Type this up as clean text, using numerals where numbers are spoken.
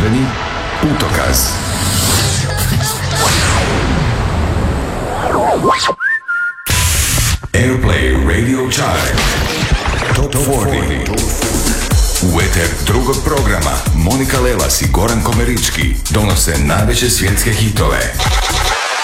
Glazbeni putokaz. Airplay Radio Chart Top 40. U eter drugog programa Monika Lelas i Goran Komerički donose najveće svjetske hitove.